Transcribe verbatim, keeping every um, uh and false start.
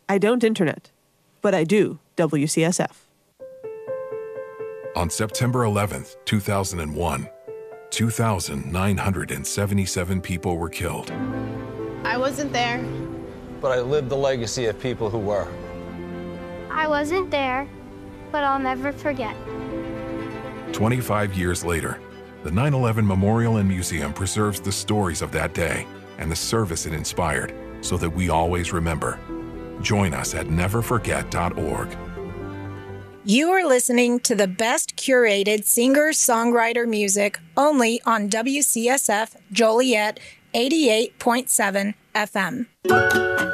I don't internet, but I do W C S F. On September eleventh, two thousand one, two thousand nine hundred seventy-seven people were killed. I wasn't there. But I lived the legacy of people who were. I wasn't there, but I'll never forget. twenty-five years later, the nine eleven Memorial and Museum preserves the stories of that day and the service it inspired so that we always remember. Join us at never forget dot org. You are listening to the best curated singer-songwriter music only on W C S F Joliet eighty-eight point seven F M.